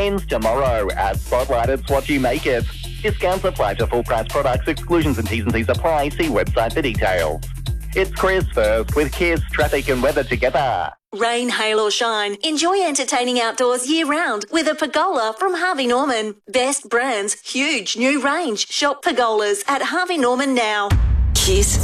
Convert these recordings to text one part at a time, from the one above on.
ends tomorrow. At Spotlight, it's what you make it. Discounts apply to full price products. Exclusions and T's and C's apply. See website for details. It's Chris first with Kiss, traffic and weather together. Rain, hail or shine, enjoy entertaining outdoors year-round with a pergola from Harvey Norman. Best brands, huge new range. Shop pergolas at Harvey Norman now. Kiss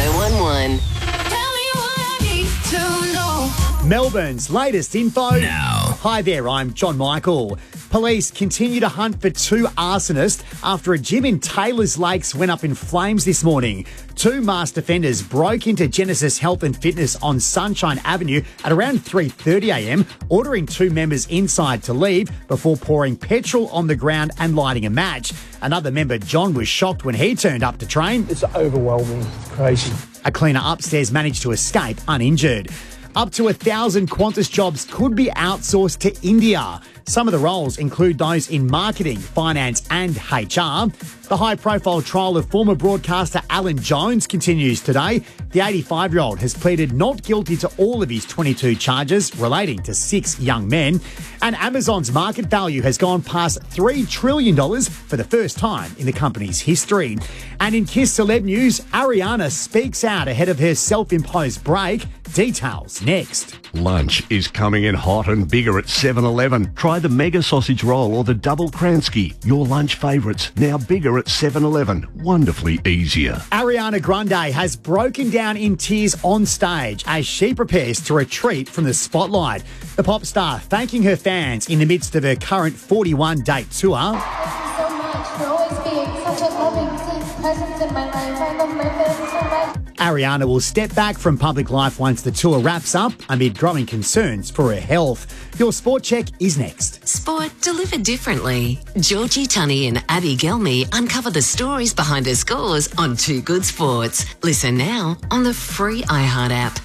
1011. Tell me what I need to know. Melbourne's latest info. Now. Hi there, I'm John Michael. Police continue to hunt for two arsonists after a gym in Taylors Lakes went up in flames this morning. Two masked offenders broke into Genesis Health and Fitness on Sunshine Avenue at around 3:30am, ordering two members inside to leave before pouring petrol on the ground and lighting a match. Another member, John, was shocked when he turned up to train. It's overwhelming. It's crazy. A cleaner upstairs managed to escape uninjured. Up to 1,000 Qantas jobs could be outsourced to India. Some of the roles include those in marketing, finance and HR. The high-profile trial of former broadcaster Alan Jones continues today. The 85-year-old has pleaded not guilty to all of his 22 charges relating to 6 young men. And Amazon's market value has gone past $3 trillion for the first time in the company's history. And in Kiss Celeb News, Ariana speaks out ahead of her self-imposed break. Details next. Lunch is coming in hot and bigger at 7-Eleven. Try the Mega Sausage Roll or the Double Kransky. Your lunch favourites, now bigger at 7-Eleven. Wonderfully easier. Ariana Grande has broken down in tears on stage as she prepares to retreat from the spotlight. The pop star thanking her fans in the midst of her current 41-date tour. Thank you so much for always being such a loving presence in my life. I love my family so much. Ariana will step back from public life once the tour wraps up amid growing concerns for her health. Your Sport Check is next. Sport delivered differently. Georgie Tunney and Abby Gelmy uncover the stories behind their scores on Too Good Sports. Listen now on the free iHeart app.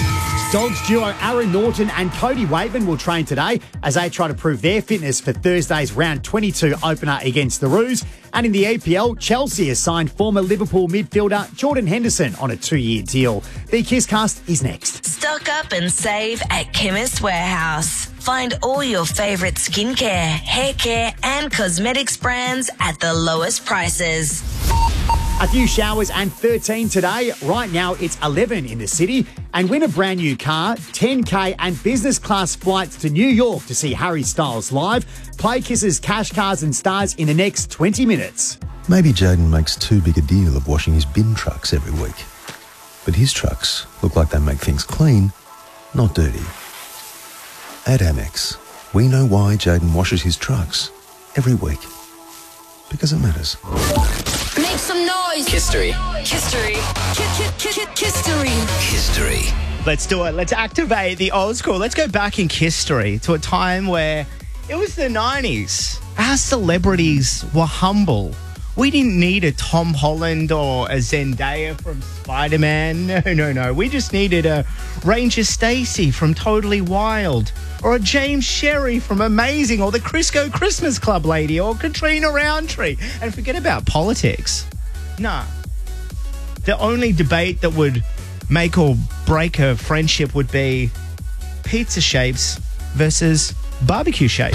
Dogs duo Aaron Norton and Cody Weightman will train today as they try to prove their fitness for Thursday's round 22 opener against the Roos. And in the EPL, Chelsea has signed former Liverpool midfielder Jordan Henderson on a 2-year deal. The Kisscast is next. Stock up and save at Chemist Warehouse. Find all your favourite skincare, hair care and cosmetics brands at the lowest prices. A few showers and 13 today. Right now it's 11 in the city. And win a brand new car, 10K and business class flights to New York to see Harry Styles live. Play Kiss's Cash Cars and Stars in the next 20 minutes. Maybe Jaden makes too big a deal of washing his bin trucks every week. But his trucks look like they make things clean, not dirty. At Amex, we know why Jaden washes his trucks every week. Because it matters. Make some noise. History. History. History. History. Let's do it. Let's activate the old school. Let's go back in history to a time where it was the 90s. Our celebrities were humble. We didn't need a Tom Holland or a Zendaya from Spider-Man. No. We just needed a Ranger Stacey from Totally Wild, or a James Sherry from Amazing, or the Crisco Christmas Club lady, or Katrina Roundtree. And forget about politics. Nah. The only debate that would make or break a friendship would be pizza shapes versus barbecue shapes.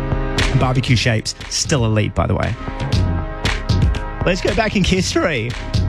Barbecue shapes, still elite, by the way. Let's go back in history.